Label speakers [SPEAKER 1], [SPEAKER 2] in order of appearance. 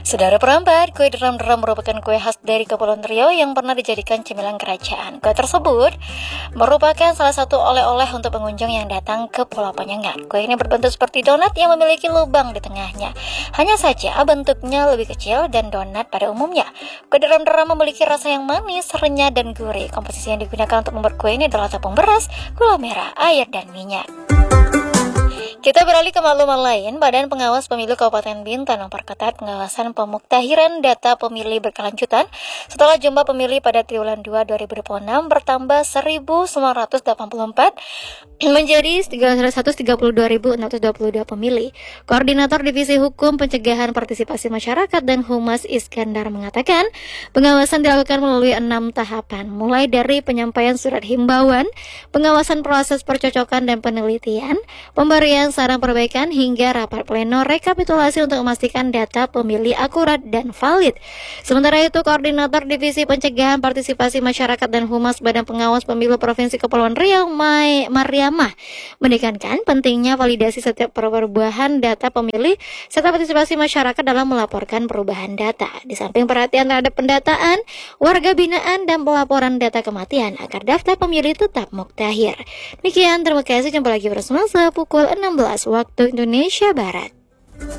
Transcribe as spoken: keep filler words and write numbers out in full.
[SPEAKER 1] Saudara perambat, kue deram-deram merupakan kue khas dari Kepulauan Riau yang pernah dijadikan cemilan kerajaan. Kue tersebut merupakan salah satu oleh-oleh untuk pengunjung yang datang ke Pulau Penyengat. Kue ini berbentuk seperti donat yang memiliki lubang di tengahnya. Hanya saja bentuknya lebih kecil dan donat pada umumnya. Kue deram-deram memiliki rasa yang manis, renyah, dan gurih. Komposisi yang digunakan untuk membuat kue ini adalah tepung beras, gula merah, air, dan minyak. Kita beralih ke maklumat lain. Badan Pengawas Pemilu Kabupaten Bintan memperketat pengawasan pemuktahiran data pemilih berkelanjutan setelah jumlah pemilih pada triwulan dua dua ribu dua puluh enam bertambah seribu sembilan ratus delapan puluh empat menjadi tiga ratus tiga puluh dua ribu enam ratus dua puluh dua pemilih. Koordinator Divisi Hukum Pencegahan Partisipasi Masyarakat dan Humas Iskandar mengatakan, pengawasan dilakukan melalui enam tahapan, mulai dari penyampaian surat himbauan, pengawasan proses percocokan dan penelitian, pemberian saran perbaikan hingga rapat pleno rekapitulasi untuk memastikan data pemilih akurat dan valid. Sementara itu, Koordinator Divisi Pencegahan Partisipasi Masyarakat dan Humas Badan Pengawas Pemilu Provinsi Kepulauan Riau, Mai Mariamah, menekankan pentingnya validasi setiap perubahan data pemilih serta partisipasi masyarakat dalam melaporkan perubahan data. Di samping perhatian terhadap pendataan, warga binaan dan pelaporan data kematian agar daftar pemilih tetap muktahir. Demikian, terima kasih. Jumpa lagi bersama saya pukul enam belas waktu Indonesia Barat.